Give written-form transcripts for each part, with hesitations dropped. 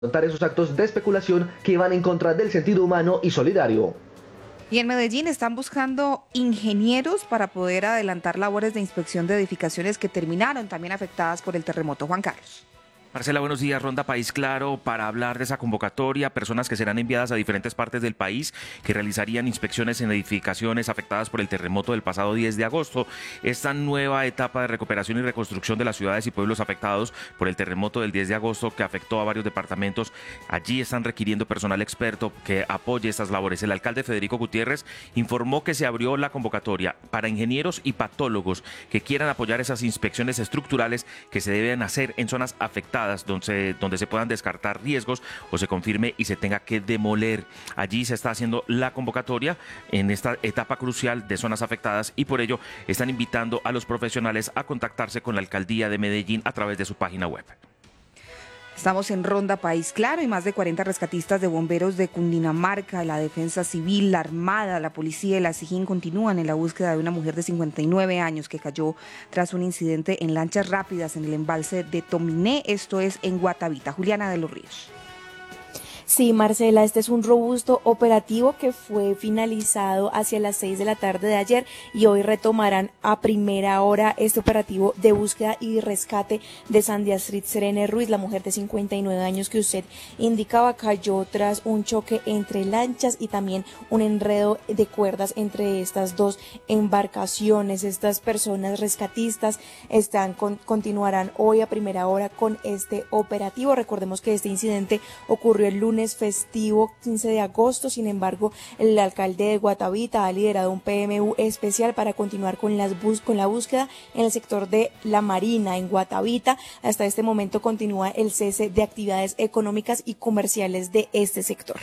Contar esos actos de especulación que van en contra del sentido humano y solidario. Y en Medellín están buscando ingenieros para poder adelantar labores de inspección de edificaciones que terminaron también afectadas por el terremoto. Juan Carlos. Marcela, buenos días. Ronda País Claro para hablar de esa convocatoria, personas que serán enviadas a diferentes partes del país que realizarían inspecciones en edificaciones afectadas por el terremoto del pasado 10 de agosto. Esta nueva etapa de recuperación y reconstrucción de las ciudades y pueblos afectados por el terremoto del 10 de agosto que afectó a varios departamentos. Allí están requiriendo personal experto que apoye estas labores. El alcalde Federico Gutiérrez informó que se abrió la convocatoria para ingenieros y patólogos que quieran apoyar esas inspecciones estructurales que se deben hacer en zonas afectadas donde se puedan descartar riesgos o se confirme y se tenga que demoler. Allí se está haciendo la convocatoria en esta etapa crucial de zonas afectadas y por ello están invitando a los profesionales a contactarse con la alcaldía de Medellín a través de su página web. Estamos en Ronda País Claro y más de 40 rescatistas de bomberos de Cundinamarca, la Defensa Civil, la Armada, la Policía y la SIJIN continúan en la búsqueda de una mujer de 59 años que cayó tras un incidente en lanchas rápidas en el embalse de Tominé, esto es en Guatavita. Juliana de los Ríos. Sí, Marcela, este es un robusto operativo que fue finalizado hacia las 6 de la tarde de ayer y hoy retomarán a primera hora este operativo de búsqueda y rescate de Sandy Astrid Serene Ruiz, la mujer de 59 años que usted indicaba, cayó tras un choque entre lanchas y también un enredo de cuerdas entre estas dos embarcaciones. Estas personas rescatistas continuarán hoy a primera hora con este operativo. Recordemos que este incidente ocurrió el lunes festivo 15 de agosto, sin embargo, el alcalde de Guatavita ha liderado un PMU especial para continuar con la búsqueda en el sector de la Marina, en Guatavita. Hasta este momento continúa el cese de actividades económicas y comerciales de este sector.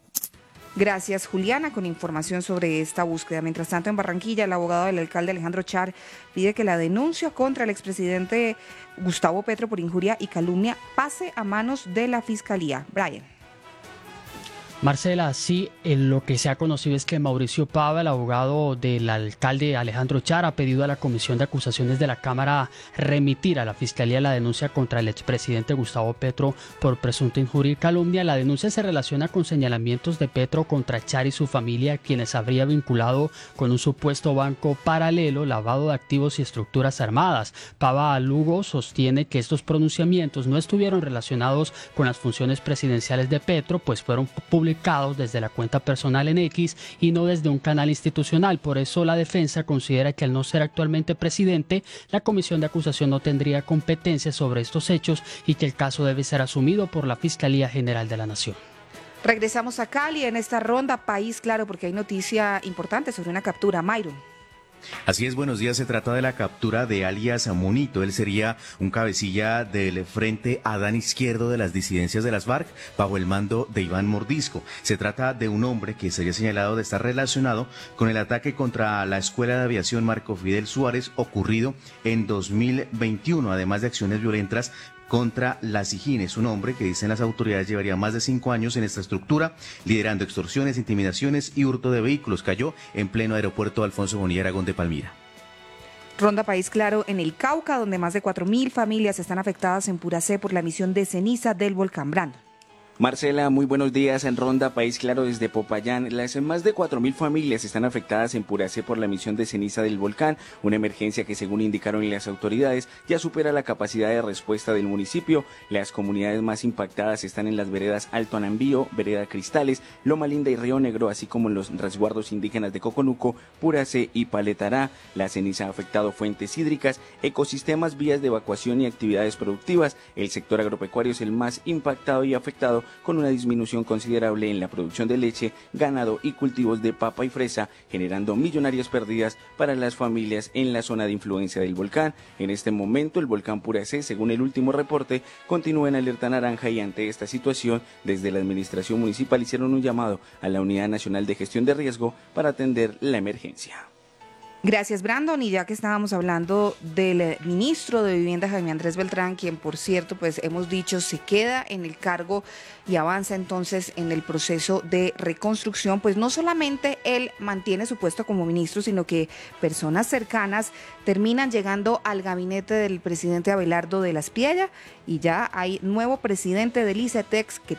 Gracias, Juliana, con información sobre esta búsqueda. Mientras tanto, en Barranquilla, el abogado del alcalde Alejandro Char pide que la denuncia contra el expresidente Gustavo Petro por injuria y calumnia pase a manos de la Fiscalía. Brian. Marcela, sí, lo que se ha conocido es que Mauricio Pava, el abogado del alcalde Alejandro Char, ha pedido a la Comisión de Acusaciones de la Cámara remitir a la Fiscalía la denuncia contra el expresidente Gustavo Petro por presunta injuria y calumnia. La denuncia se relaciona con señalamientos de Petro contra Char y su familia, quienes habría vinculado con un supuesto banco paralelo, lavado de activos y estructuras armadas. Pava Lugo sostiene que estos pronunciamientos no estuvieron relacionados con las funciones presidenciales de Petro, pues fueron publicados desde la cuenta personal en X y no desde un canal institucional. Por eso la defensa considera que al no ser actualmente presidente, la Comisión de Acusación no tendría competencia sobre estos hechos y que el caso debe ser asumido por la Fiscalía General de la Nación. Regresamos a Cali en esta ronda País Claro porque hay noticia importante sobre una captura. Myron. Así es, buenos días. Se trata de la captura de alias Monito. Él sería un cabecilla del Frente Adán Izquierdo de las disidencias de las FARC bajo el mando de Iván Mordisco. Se trata de un hombre que sería señalado de estar relacionado con el ataque contra la Escuela de Aviación Marco Fidel Suárez ocurrido en 2021, además de acciones violentas contra la SIJIN. Es un hombre que dicen las autoridades llevaría más de 5 años en esta estructura, liderando extorsiones, intimidaciones y hurto de vehículos. Cayó en pleno aeropuerto Alfonso Bonilla Aragón de Palmira. Ronda País Claro en el Cauca, donde más de 4.000 familias están afectadas en Puracé por la emisión de ceniza del volcán. Brandon. Marcela, muy buenos días. En Ronda País Claro desde Popayán, las más de 4.000 familias están afectadas en Puracé por la emisión de ceniza del volcán, una emergencia que según indicaron las autoridades ya supera la capacidad de respuesta del municipio. Las comunidades más impactadas están en las veredas Alto Anambío, Vereda Cristales, Loma Linda y Río Negro, así como en los resguardos indígenas de Coconuco, Puracé y Paletará. La ceniza ha afectado fuentes hídricas, ecosistemas, vías de evacuación y actividades productivas. El sector agropecuario es el más impactado y afectado, con una disminución considerable en la producción de leche, ganado y cultivos de papa y fresa, generando millonarias pérdidas para las familias en la zona de influencia del volcán. En este momento, el volcán Puracé, según el último reporte, continúa en alerta naranja y ante esta situación, desde la administración municipal hicieron un llamado a la Unidad Nacional de Gestión de Riesgo para atender la emergencia. Gracias, Brandon. Y ya que estábamos hablando del ministro de Vivienda, Jaime Andrés Beltrán, quien, por cierto, pues hemos dicho se queda en el cargo y avanza entonces en el proceso de reconstrucción, pues no solamente él mantiene su puesto como ministro, sino que personas cercanas terminan llegando al gabinete del presidente Abelardo de la Espriella, y ya hay nuevo presidente del ICETEX que